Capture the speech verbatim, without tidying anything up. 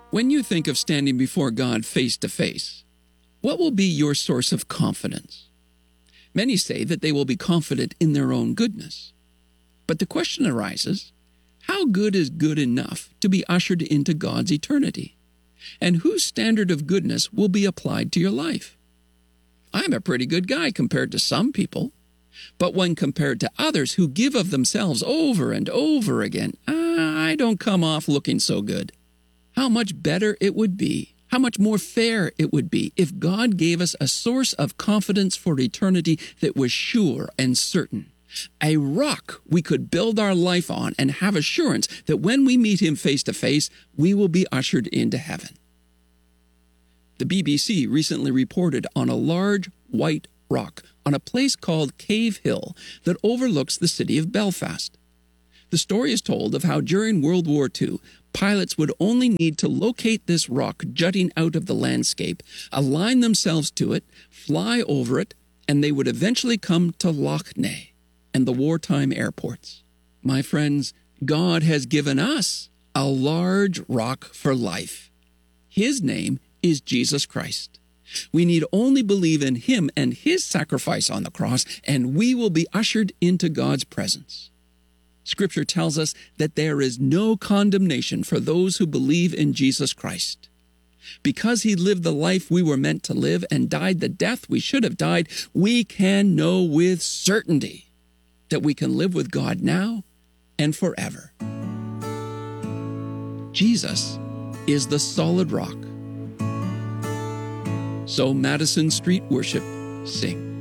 When you think of standing before God face to face, what will be your source of confidence? Many say that they will be confident in their own goodness. But the question arises, how good is good enough to be ushered into God's eternity? And whose standard of goodness will be applied to your life? I'm a pretty good guy compared to some people. But when compared to others who give of themselves over and over again, I don't come off looking so good. How much better it would be, how much more fair it would be if God gave us a source of confidence for eternity that was sure and certain. A rock we could build our life on and have assurance that when we meet Him face to face, we will be ushered into heaven. The B B C recently reported on a large white rock on a place called Cave Hill that overlooks the city of Belfast. The story is told of how during World War Two, pilots would only need to locate this rock jutting out of the landscape, align themselves to it, fly over it, and they would eventually come to Loughney and the wartime airports. My friends, God has given us a large rock for life. His name is Jesus Christ. We need only believe in Him and His sacrifice on the cross, and we will be ushered into God's presence. Scripture tells us that there is no condemnation for those who believe in Jesus Christ. Because He lived the life we were meant to live and died the death we should have died, we can know with certainty that we can live with God now and forever. Jesus is the solid rock. So Madison Street Worship, sing.